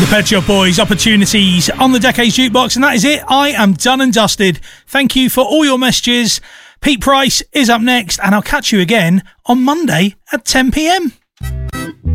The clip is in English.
The Pet Shop Boys, Opportunities on the Decades Jukebox, and that is it. I am done and dusted. Thank you for all your messages. Pete Price is up next, and I'll catch you again on Monday at 10 p.m.